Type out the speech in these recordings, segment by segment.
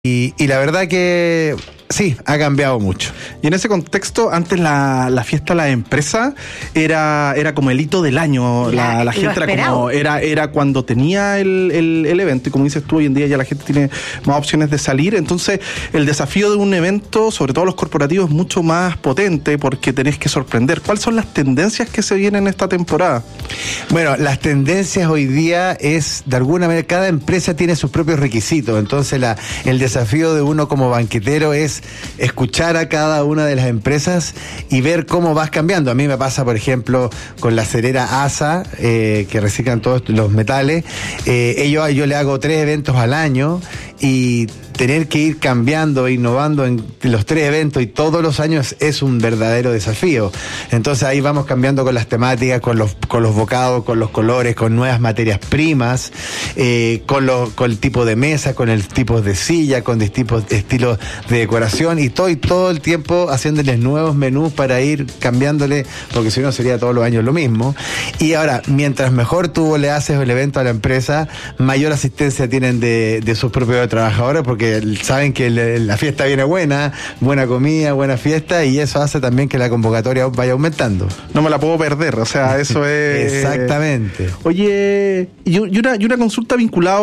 Y la verdad que sí, ha cambiado mucho. Y en ese contexto, antes la fiesta de la empresa era como el hito del año. La gente era cuando tenía el evento. Y como dices tú, hoy en día ya la gente tiene más opciones de salir. Entonces, el desafío de un evento, sobre todo los corporativos, es mucho más potente porque tenés que sorprender. ¿Cuáles son las tendencias que se vienen esta temporada? Bueno, las tendencias hoy día es, de alguna manera, cada empresa tiene sus propios requisitos. Entonces, el desafío de uno como banquetero es escuchar a cada una de las empresas y ver cómo vas cambiando. A mí me pasa, por ejemplo, con la cerera ASA, que reciclan todos los metales. Yo le hago 3 eventos al año y tener que ir cambiando, innovando en los 3 eventos y todos los años es un verdadero desafío. Entonces ahí vamos cambiando con las temáticas, con los bocados, con los colores, con nuevas materias primas, con el tipo de mesa, con el tipo de silla, con distintos estilos de decoración y todo el tiempo haciéndoles nuevos menús para ir cambiándole, porque si no sería todos los años lo mismo. Y ahora, mientras mejor tú le haces el evento a la empresa, mayor asistencia tienen de sus propios trabajadores, porque saben que la fiesta viene buena comida, buena fiesta, y eso hace también que la convocatoria vaya aumentando. No me la puedo perder, o sea, eso es... Exactamente. Oye, y una consulta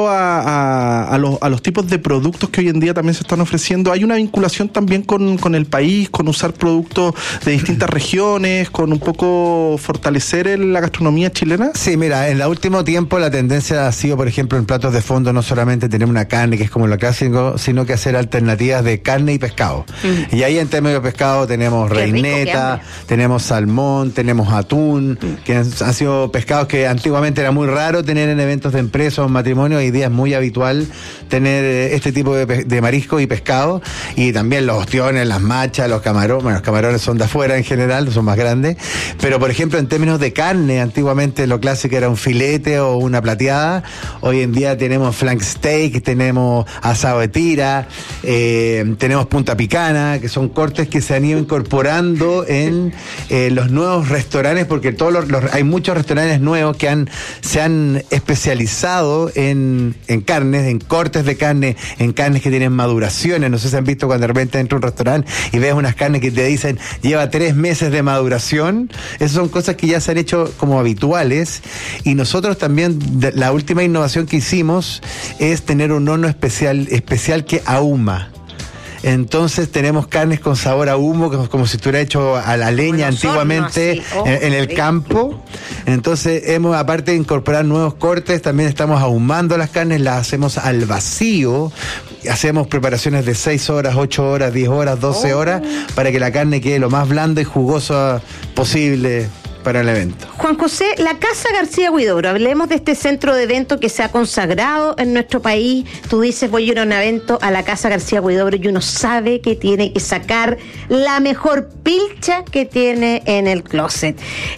vinculada a los tipos de productos que hoy en día también se están ofreciendo. ¿Hay una vinculación también con el país, con usar productos de distintas regiones, con un poco fortalecer la gastronomía chilena? Sí, mira, en el último tiempo la tendencia ha sido, por ejemplo, en platos de fondo, no solamente tener una carne, que es como lo clásico, sino que hacer alternativas de carne y pescado. Y ahí en términos de pescado tenemos reineta, tenemos salmón, tenemos atún, que han sido pescados que antiguamente era muy raro tener en eventos de empresas o matrimonios. Hoy día es muy habitual tener este tipo de marisco y pescado, y también los ostiones, las machas, los camarones. Bueno, los camarones son de afuera en general, son más grandes, pero por ejemplo en términos de carne, antiguamente lo clásico era un filete o una plateada. Hoy en día tenemos flank steak, tenemos asado de tira, tenemos punta picana, que son cortes que se han ido incorporando en los nuevos restaurantes, porque hay muchos restaurantes nuevos que se han especializado en carnes, en cortes de carne, en carnes que tienen maduraciones. No sé si han visto cuando de repente entras a un restaurante y ves unas carnes que te dicen lleva 3 meses de maduración. Esas son cosas que ya se han hecho como habituales, y nosotros también, la última innovación que hicimos es tener un horno especial que ahuma. Entonces tenemos carnes con sabor a humo, como si estuviera hecho a la leña antiguamente, en el campo. Entonces aparte de incorporar nuevos cortes, también estamos ahumando las carnes, las hacemos al vacío. Hacemos preparaciones de 6 horas, 8 horas, 10 horas, 12 horas, para que la carne quede lo más blanda y jugosa posible para el evento. Juan José, la Casa García Huidobro, hablemos de este centro de evento que se ha consagrado en nuestro país. Tú dices, voy a ir a un evento a la Casa García Huidobro, y uno sabe que tiene que sacar la mejor pilcha que tiene en el closet.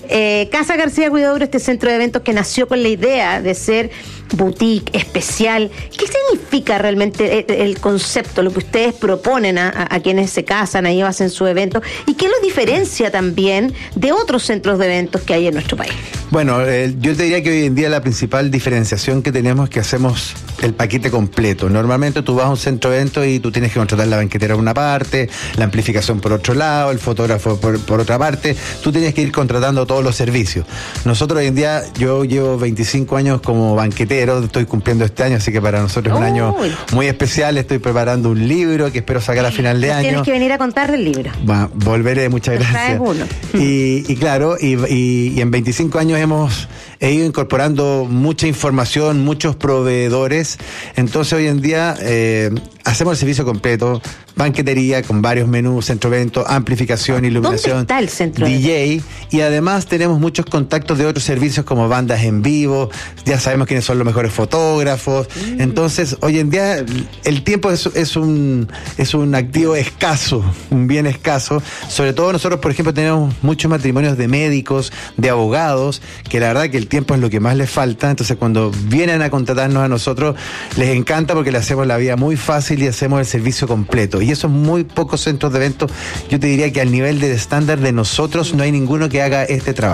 Casa García Huidobro, este centro de eventos que nació con la idea de ser boutique, especial. ¿Qué significa realmente el concepto, lo que ustedes proponen a quienes se casan, ahí hacen su evento? ¿Y qué los diferencia también de otros centros de eventos que hay en nuestro país? Bueno, yo te diría que hoy en día la principal diferenciación que tenemos es que hacemos el paquete completo. Normalmente tú vas a un centro de eventos y tú tienes que contratar la banquetera por una parte, la amplificación por otro lado, el fotógrafo por otra parte. Tú tienes que ir contratando todos los servicios. Nosotros hoy en día, yo llevo 25 años como banquetero, estoy cumpliendo este año, así que para nosotros es un año muy especial. Estoy preparando un libro que espero sacar a final de año. Tienes que venir a contar el libro. Volveré, muchas gracias. Y claro, y en 25 años hemos ido incorporando mucha información, muchos proveedores. Entonces hoy en día hacemos el servicio completo, banquetería con varios menús, centro de evento, amplificación, iluminación, ¿dónde está el centro DJ? Y además tenemos muchos contactos de otros servicios como bandas en vivo. Ya sabemos quiénes son los mejores fotógrafos. Entonces hoy en día el tiempo es un activo escaso, un bien escaso. Sobre todo nosotros, por ejemplo, tenemos muchos matrimonios de médicos, de abogados, que la verdad que el tiempo es lo que más les falta. Entonces cuando vienen a contratarnos a nosotros, les encanta porque le hacemos la vida muy fácil y hacemos el servicio completo. Y esos muy pocos centros de eventos, yo te diría que al nivel del estándar de nosotros no hay ninguno que haga este trabajo.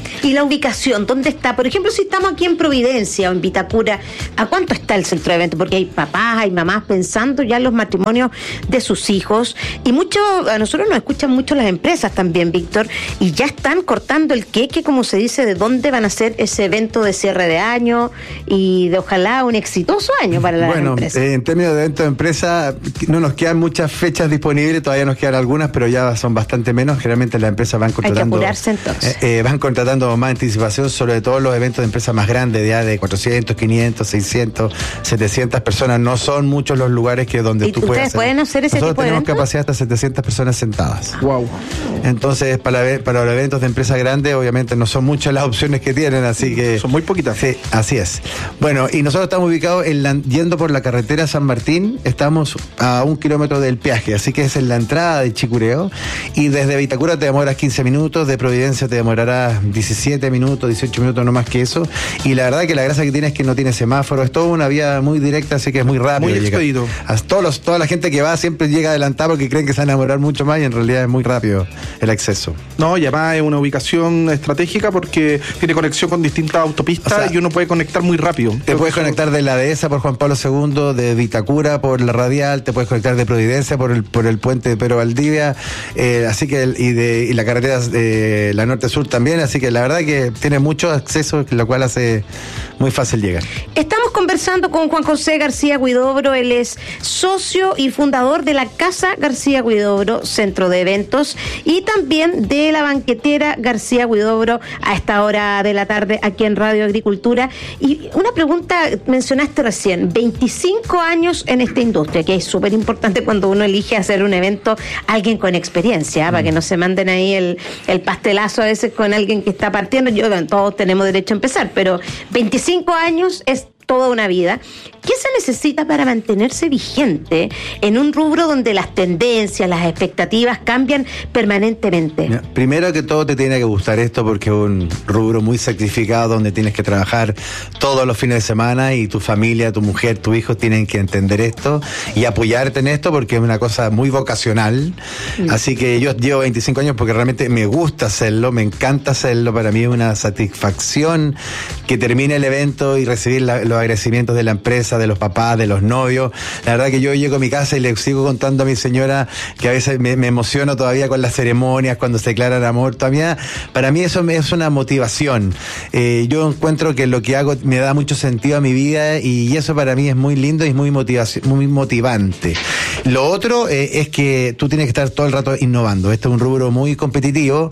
¿Y la ubicación? ¿Dónde está? Por ejemplo, si estamos aquí en Providencia o en Vitacura, ¿a cuánto está el centro de eventos? Porque hay papás, hay mamás pensando ya en los matrimonios de sus hijos. Y a nosotros nos escuchan mucho las empresas también, Víctor, y ya están cortando el queque, como se dice, de dónde van a hacer ese evento de cierre de año y de ojalá un exitoso año para las empresas. En términos de eventos de empresa, no nos quedan muchas fechas disponibles, todavía nos quedan algunas, pero ya son bastante menos. Generalmente las empresas van contratando. Hay que apurarse entonces. Van contratando más anticipación, sobre todo los eventos de empresas más grandes, ya de 400, 500, 600, 700 personas. No son muchos los lugares donde tú puedes hacer. ¿Pueden hacer ese tipo de eventos? Nosotros tenemos capacidad hasta 700 personas sentadas. Wow. Entonces, para los eventos de empresas grandes, obviamente no son muchas las opciones que tienen, así que... Son muy poquitas. Sí, así es. Bueno, y nosotros estamos ubicados yendo por la carretera San Martín, estamos a 1 kilómetro del peaje, así que es en la entrada de Chicureo, y desde Vitacura te demoras 15 minutos, de Providencia te demorará 17 minutos, 18 minutos, no más que eso, y la verdad que la gracia que tiene es que no tiene semáforo, es toda una vía muy directa, así que es muy rápido. Muy expedito. Toda la gente que va siempre llega adelantada porque creen que se van a demorar mucho más y en realidad es muy rápido el acceso. No, y además es una ubicación estratégica porque tiene conexión con distintas autopistas, y uno puede conectar muy rápido. Te puedes conectar de la dehesa por Juan Pablo II, de Vitacura por la Radial, te puedes conectar de Providencia por el puente de Pero Valdivia, así que y la carretera de la norte-sur también, así que la verdad que tiene mucho acceso, lo cual hace muy fácil llegar. Estamos conversando con Juan José García Huidobro, él es socio y fundador de la Casa García Huidobro, centro de eventos, y también de la banquetera García Huidobro a esta hora de la tarde aquí en Radio Agricultura. Y una pregunta, mencionaste recién, 25 años en esta industria, que es súper importante cuando uno elige hacer un evento, alguien con experiencia, para que no se manden ahí el pastelazo a veces con alguien que está partiendo. Todos tenemos derecho a empezar, pero 25 años es toda una vida. ¿Qué se necesita para mantenerse vigente en un rubro donde las tendencias, las expectativas cambian permanentemente? Primero que todo te tiene que gustar esto porque es un rubro muy sacrificado donde tienes que trabajar todos los fines de semana y tu familia, tu mujer, tus hijos tienen que entender esto y apoyarte en esto porque es una cosa muy vocacional. Así que yo llevo 25 años porque realmente me gusta hacerlo, me encanta hacerlo. Para mí es una satisfacción que termine el evento y recibir los agradecimientos de la empresa, de los papás, de los novios. La verdad que yo llego a mi casa y le sigo contando a mi señora que a veces me emociono todavía con las ceremonias, cuando se declara el amor. Todavía, para mí eso es una motivación. Yo encuentro que lo que hago me da mucho sentido a mi vida y eso para mí es muy lindo y es muy motivante. Lo otro es que tú tienes que estar todo el rato innovando. Este es un rubro muy competitivo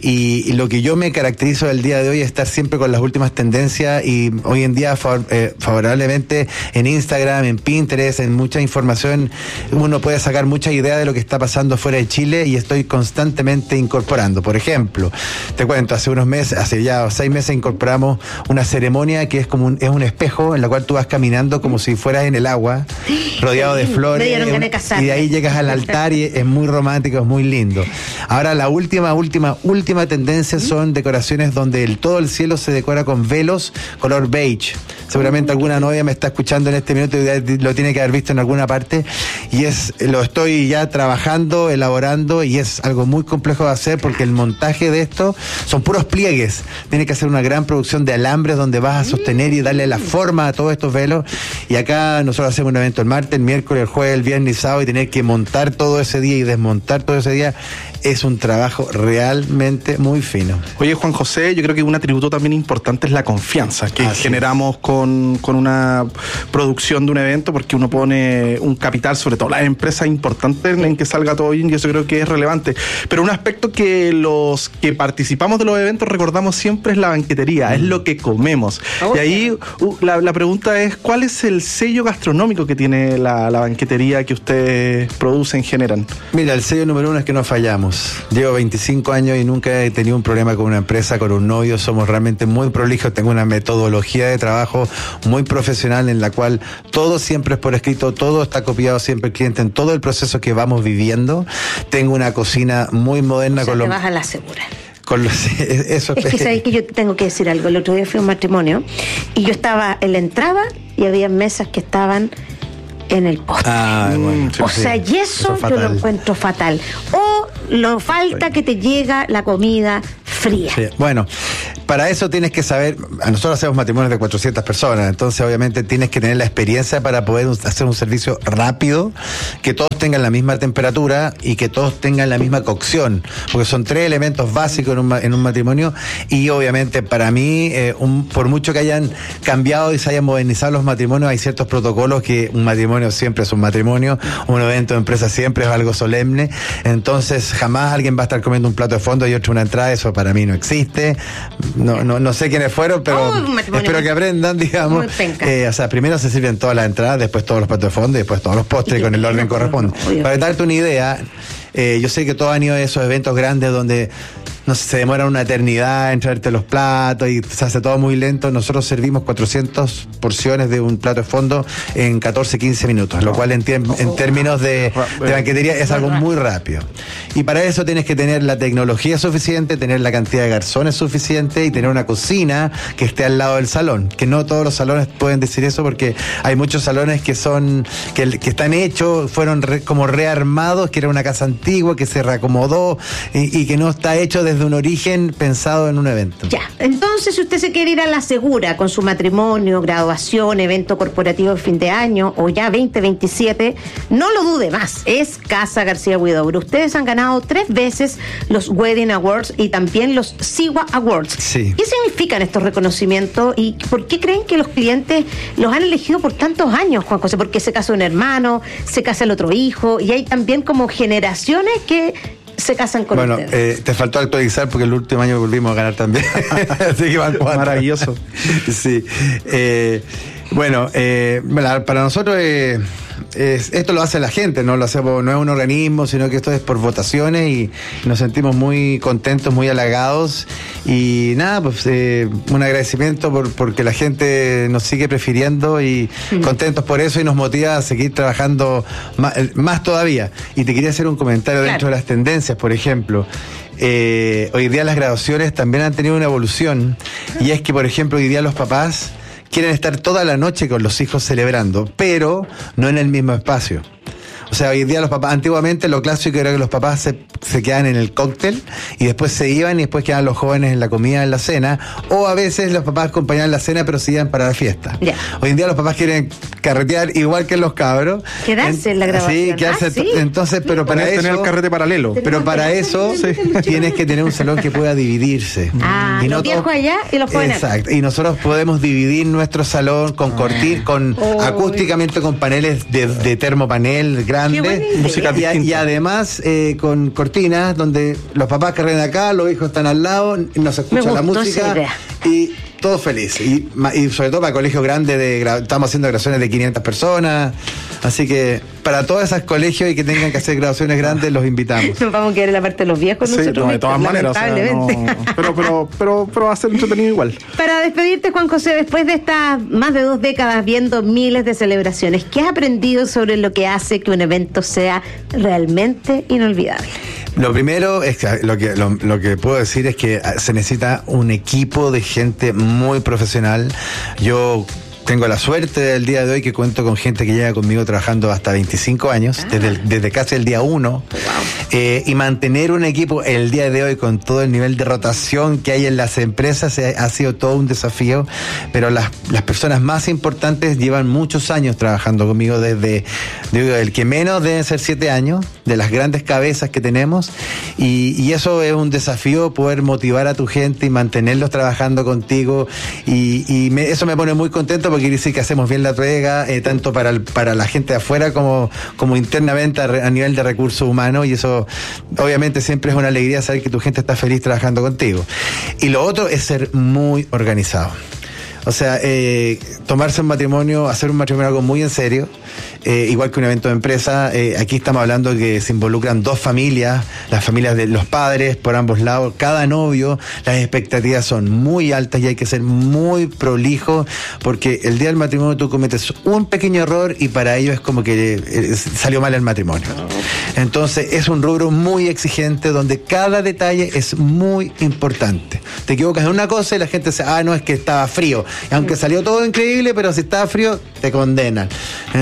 y lo que yo me caracterizo del día de hoy es estar siempre con las últimas tendencias y hoy en día favorablemente en Instagram, en Pinterest, en mucha información, uno puede sacar mucha idea de lo que está pasando fuera de Chile y estoy constantemente incorporando. Por ejemplo, te cuento, hace ya 6 meses incorporamos una ceremonia que es como un espejo en la cual tú vas caminando como si fueras en el agua, rodeado de flores, y de ahí llegas al altar y es muy romántico, es muy lindo. Ahora la última tendencia son decoraciones donde todo el cielo se decora con velos color beige. Seguramente alguna novia me está escuchando en este minuto y lo tiene que haber visto en alguna parte y lo estoy ya trabajando, elaborando y es algo muy complejo de hacer porque el montaje de esto son puros pliegues. Tiene que hacer una gran producción de alambres donde vas a sostener y darle la forma a todos estos velos y acá nosotros hacemos un evento el martes, el miércoles, el jueves, el viernes y sábado y tener que montar todo ese día y desmontar todo ese día es un trabajo realmente muy fino. Oye, Juan José, yo creo que un atributo también importante es la confianza que generamos con una producción de un evento, porque uno pone un capital, sobre todo las empresas importantes, en que salga todo bien, y eso creo que es relevante. Pero un aspecto que los que participamos de los eventos recordamos siempre es la banquetería, es lo que comemos. Y ahí la pregunta es, ¿cuál es el sello gastronómico que tiene la banquetería que ustedes producen, generan? Mira, el sello número 1 es que no fallamos. Llevo 25 años y nunca he tenido un problema con una empresa, con un novio. Somos realmente muy prolijos. Tengo una metodología de trabajo muy profesional en la cual todo siempre es por escrito, todo está copiado siempre el cliente en todo el proceso que vamos viviendo. Tengo una cocina muy moderna. Te vas a la segura. Eso es que sabéis que yo tengo que decir algo. El otro día fui a un matrimonio y yo estaba en la entrada y había mesas que estaban en el postre. Bueno, o sea, y eso yo lo encuentro fatal. O lo falta que te llega la comida fría. Sí. Bueno, Para eso tienes que saber, nosotros hacemos matrimonios de 400 personas, entonces obviamente tienes que tener la experiencia para poder hacer un servicio rápido, que todos tengan la misma temperatura y que todos tengan la misma cocción, porque son 3 elementos básicos en un matrimonio. Y obviamente para mí, por mucho que hayan cambiado y se hayan modernizado los matrimonios, hay ciertos protocolos que un matrimonio siempre es un matrimonio, un evento de empresa siempre es algo solemne, entonces jamás alguien va a estar comiendo un plato de fondo y otro una entrada, eso para mí no existe. No sé quiénes fueron, pero espero que aprendan, digamos. O sea, primero se sirven todas las entradas, después todos los platos de fondo y después todos los postres con el orden corresponde. Para darte una idea, yo sé que todos han ido a esos eventos grandes donde no sé, se demora una eternidad en traerte los platos y se hace todo muy lento. Nosotros servimos 400 porciones de un plato de fondo en 14, 15 minutos, lo cual en términos de banquetería es algo muy rápido. Y para eso tienes que tener la tecnología suficiente, tener la cantidad de garzones suficiente y tener una cocina que esté al lado del salón. Que no todos los salones pueden decir eso, porque hay muchos salones que están hechos, fueron como rearmados, que era una casa antigua que se reacomodó y que no está hecho desde un origen pensado en un evento. Ya, entonces si usted se quiere ir a la segura con su matrimonio, graduación, evento corporativo de fin de año o ya 2027, no lo dude más, es Casa García Huidobro. Ustedes han ganado 3 veces los Wedding Awards y también los SIWA Awards. Sí. ¿Qué significan estos reconocimientos y por qué creen que los clientes los han elegido por tantos años, Juan José? Porque se casa un hermano, se casa el otro hijo y hay también como generaciones que se casan con ustedes. Bueno, te faltó actualizar porque el último año volvimos a ganar también. Así que van 4. Maravilloso. Sí. Para nosotros esto lo hace la gente, no lo hacemos, no es un organismo, sino que esto es por votaciones y nos sentimos muy contentos, muy halagados y nada, pues un agradecimiento porque la gente nos sigue prefiriendo y contentos por eso y nos motiva a seguir trabajando más todavía. Y te quería hacer un comentario dentro de las tendencias, por ejemplo. Hoy día las graduaciones también han tenido una evolución y es que, por ejemplo, hoy día los papás quieren estar toda la noche con los hijos celebrando, pero no en el mismo espacio. O sea, hoy día los papás, antiguamente lo clásico era que los papás se quedaban en el cóctel y después se iban y después quedaban los jóvenes en la comida, en la cena, o a veces los papás acompañaban la cena pero se iban para la fiesta. Yeah. Hoy en día los papás quieren carretear igual que los cabros. Quedarse en la grabación. Sí, quedarse. ¿Sí? Entonces, pero para eso... tener el carrete paralelo. Pero para eso tienes que tener un salón que pueda dividirse. Y los viejos allá y los jóvenes. Exacto. Y nosotros podemos dividir nuestro salón con acústicamente con paneles de termopanel grande. Música y además con cortinas donde los papás cargan acá, los hijos están al lado, no se escucha la música y todos felices. Y sobre todo para colegios grandes, estamos haciendo graduaciones de 500 personas, así que para todos esos colegios y que tengan que hacer graduaciones grandes los invitamos. Nos vamos a quedar en la parte de los viejos nosotros. No, de todas maneras, pero va a ser entretenido igual. Para despedirte, Juan José, después de estas más de 2 décadas viendo miles de celebraciones, ¿qué has aprendido sobre lo que hace que un evento sea realmente inolvidable? Lo primero es que lo que puedo decir es que se necesita un equipo de gente muy profesional. Yo tengo la suerte del día de hoy que cuento con gente que lleva conmigo trabajando hasta 25 años, desde casi el día 1. Wow. Y mantener un equipo el día de hoy con todo el nivel de rotación que hay en las empresas ha sido todo un desafío, pero las personas más importantes llevan muchos años trabajando conmigo, desde el que menos deben ser 7 años, de las grandes cabezas que tenemos, y eso es un desafío, poder motivar a tu gente y mantenerlos trabajando contigo, y eso me pone muy contento porque quiere decir que hacemos bien la pega, tanto para la gente de afuera como internamente a nivel de recursos humanos, y eso obviamente siempre es una alegría saber que tu gente está feliz trabajando contigo. Y lo otro es ser muy organizado. O sea, tomarse un matrimonio, hacer un matrimonio algo muy en serio, igual que un evento de empresa. Aquí estamos hablando de que se involucran 2 familias, las familias de los padres por ambos lados, cada novio, las expectativas son muy altas y hay que ser muy prolijo, porque el día del matrimonio tú cometes un pequeño error y para ellos es como que salió mal el matrimonio. Entonces es un rubro muy exigente donde cada detalle es muy importante. Te equivocas en una cosa y la gente dice, no, es que estaba frío. Aunque salió todo increíble, pero si estaba frío, te condenan. Entonces,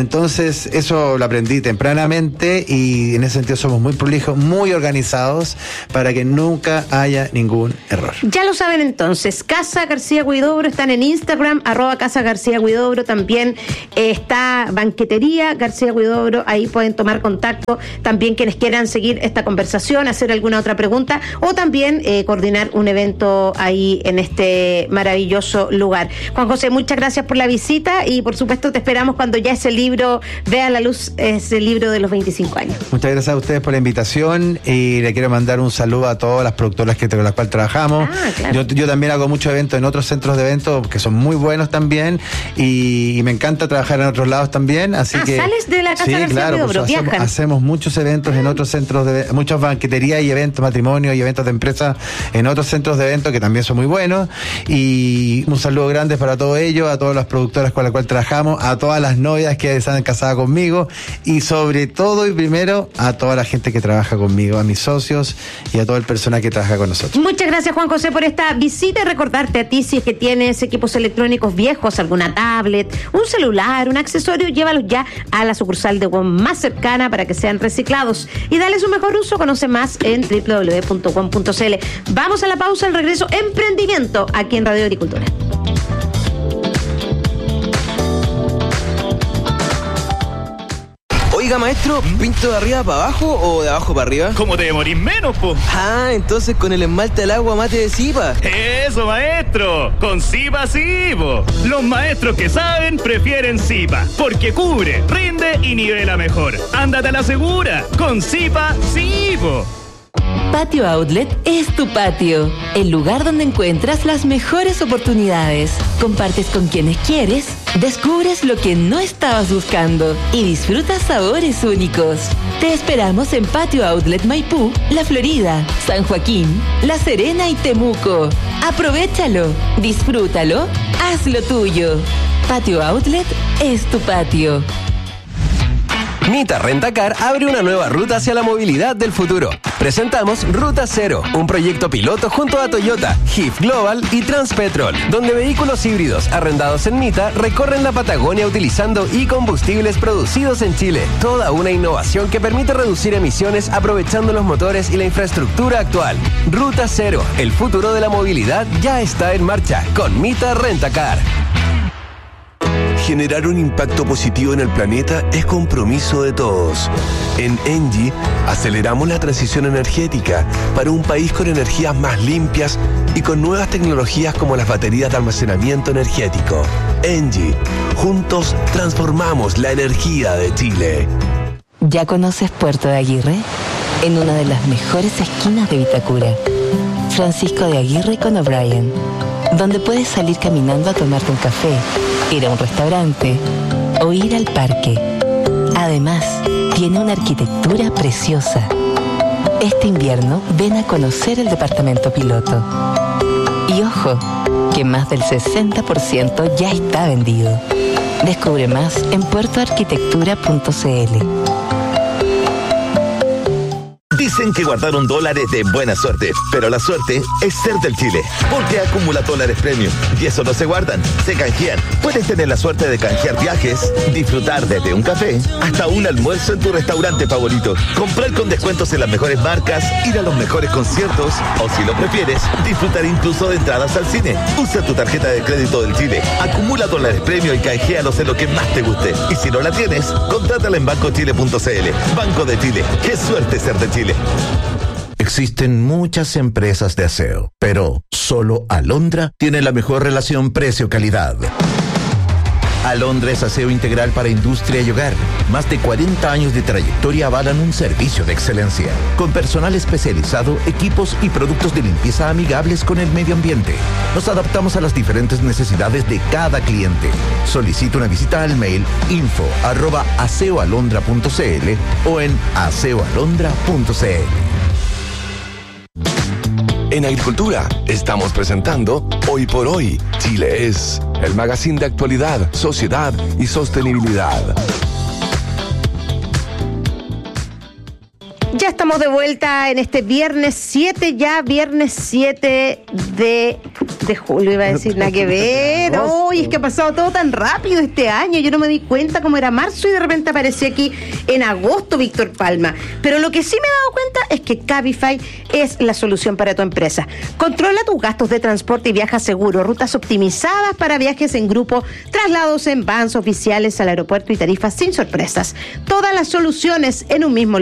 Entonces, eso lo aprendí tempranamente y en ese sentido somos muy prolijos, muy organizados para que nunca haya ningún error. Ya lo saben entonces, Casa García Huidobro, están en Instagram, @Casa García Huidobro, también está Banquetería García Huidobro, ahí pueden tomar contacto, también quienes quieran seguir esta conversación, hacer alguna otra pregunta o también coordinar un evento ahí en este maravilloso lugar. Juan José, muchas gracias por la visita y por supuesto te esperamos cuando ya ese libro vea la luz, ese libro de los 25 años. Muchas gracias a ustedes por la invitación y le quiero mandar un saludo a todas las productoras con las cuales trabajamos. Claro. Yo también hago muchos eventos en otros centros de eventos que son muy buenos también y me encanta trabajar en otros lados también, así que... ¿Sales de la Casa García claro, Huidobro? Pues hacemos muchos eventos en otros centros, muchas banqueterías y eventos, matrimonios y eventos de empresas en otros centros de eventos que también son muy buenos, y un saludo grande para todos ellos, a todas las productoras con las cuales trabajamos, a todas las novias que se han casado conmigo y sobre todo y primero a toda la gente que trabaja conmigo, a mis socios y a todo el personal que trabaja con nosotros. Muchas gracias, Juan José, por esta visita y recordarte a ti, si es que tienes equipos electrónicos viejos, alguna tablet, un celular, un accesorio, llévalos ya a la sucursal de WOM más cercana para que sean reciclados y dale su mejor uso. Conoce más en www.wom.cl. Vamos a la pausa, al regreso, emprendimiento aquí en Radio Agricultura. Oiga, maestro, ¿pinto de arriba para abajo o de abajo para arriba? ¿Cómo te demorís menos, po? Ah, entonces con el esmalte al agua mate de Zipa. Eso, maestro, con Zipa sí, po. Los maestros que saben prefieren Zipa, porque cubre, rinde y nivela mejor. Ándate a la segura, con Zipa sí, po. Patio Outlet es tu patio, el lugar donde encuentras las mejores oportunidades, compartes con quienes quieres, descubres lo que no estabas buscando y disfrutas sabores únicos. Te esperamos en Patio Outlet Maipú, La Florida, San Joaquín, La Serena y Temuco. Aprovéchalo, disfrútalo, hazlo tuyo. Patio Outlet es tu patio. Mita Rentacar abre una nueva ruta hacia la movilidad del futuro. Presentamos Ruta Cero, un proyecto piloto junto a Toyota, HIF Global y Transpetrol, donde vehículos híbridos arrendados en Mita recorren la Patagonia utilizando e-combustibles producidos en Chile. Toda una innovación que permite reducir emisiones aprovechando los motores y la infraestructura actual. Ruta Cero, el futuro de la movilidad ya está en marcha con Mita Rentacar. Generar un impacto positivo en el planeta es compromiso de todos. En Engie aceleramos la transición energética para un país con energías más limpias y con nuevas tecnologías como las baterías de almacenamiento energético. Engie, juntos transformamos la energía de Chile. ¿Ya conoces Puerto de Aguirre? En una de las mejores esquinas de Vitacura. Francisco de Aguirre con O'Brien, donde puedes salir caminando a tomarte un café, ir a un restaurante o ir al parque. Además, tiene una arquitectura preciosa. Este invierno ven a conocer el departamento piloto. Y ojo, que más del 60% ya está vendido. Descubre más en puertoarquitectura.cl. Dicen que guardaron dólares de buena suerte, pero la suerte es ser del Chile, porque acumula dólares premium y eso no se guardan, se canjean. Puedes tener la suerte de canjear viajes, disfrutar desde un café hasta un almuerzo en tu restaurante favorito, comprar con descuentos en las mejores marcas, ir a los mejores conciertos o, si lo prefieres, disfrutar incluso de entradas al cine. Usa tu tarjeta de crédito del Chile, acumula dólares premium y canjealos en lo que más te guste. Y si no la tienes, contrátala en bancochile.cl. Banco de Chile, qué suerte ser de Chile. Existen muchas empresas de aseo, pero solo Alondra tiene la mejor relación precio-calidad. Alondra es aseo integral para industria y hogar. Más de 40 años de trayectoria avalan un servicio de excelencia, con personal especializado, equipos y productos de limpieza amigables con el medio ambiente. Nos adaptamos a las diferentes necesidades de cada cliente. Solicita una visita al mail info@aseoalondra.cl o en aseoalondra.cl. En Agricultura estamos presentando Hoy por Hoy, Chile es, el magazine de actualidad, sociedad y sostenibilidad. Ya estamos de vuelta en este viernes 7 de julio, iba a decir, nada que ver. Uy, es que ha pasado todo tan rápido este año, yo no me di cuenta cómo era marzo y de repente aparecí aquí en agosto, Víctor Palma. Pero lo que sí me he dado cuenta es que Cabify es la solución para tu empresa. Controla tus gastos de transporte y viaja seguro, rutas optimizadas para viajes en grupo, traslados en vans oficiales al aeropuerto y tarifas sin sorpresas. Todas las soluciones en un mismo lugar.